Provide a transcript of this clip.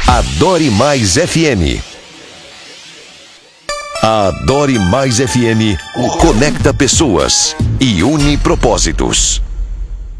Adore Mais FM. A Adore Mais FM conecta pessoas e une propósitos.